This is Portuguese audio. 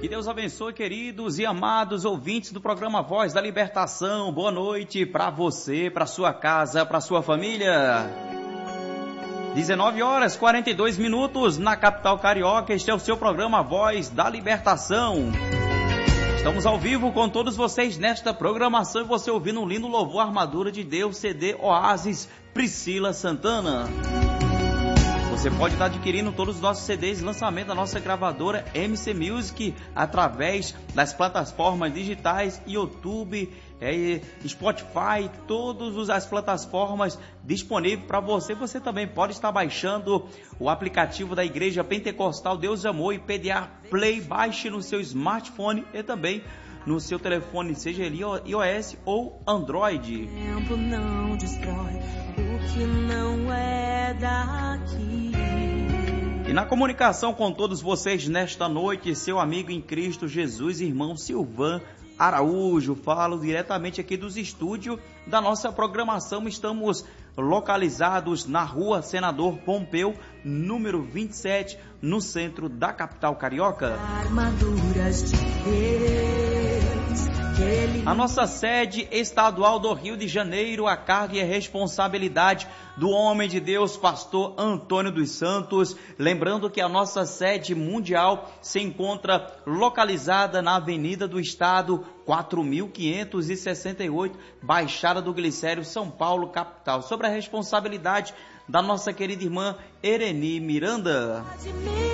Que Deus abençoe, queridos e amados ouvintes do programa Voz da Libertação. Boa noite para você, para sua casa, para sua família. 19h42 na capital carioca. Este é o seu programa Voz da Libertação. Estamos ao vivo com todos vocês nesta programação e você ouvindo um lindo louvor Armadura de Deus, CD Oásis, Priscila Santana. Você pode estar adquirindo todos os nossos CDs, lançamento da nossa gravadora MC Music, através das plataformas digitais, YouTube, Spotify, todas as plataformas disponíveis para você. Você também pode estar baixando o aplicativo da Igreja Pentecostal Deus Amor e PDA Play. Baixe no seu smartphone e também no seu telefone, seja ele iOS ou Android. O tempo não destrói o que não é daqui. E na comunicação com todos vocês nesta noite, seu amigo em Cristo Jesus, irmão Silvan Araújo, falo diretamente aqui dos estúdios da nossa programação. Estamos localizados na rua Senador Pompeu, número 27, no centro da capital carioca. Armaduras de Deus, a nossa sede estadual do Rio de Janeiro, a carga e a responsabilidade do homem de Deus, pastor Antônio dos Santos. Lembrando que a nossa sede mundial se encontra localizada na Avenida do Estado, 4568, Baixada do Glicério, São Paulo, capital. Sobre a responsabilidade da nossa querida irmã Ereni Miranda.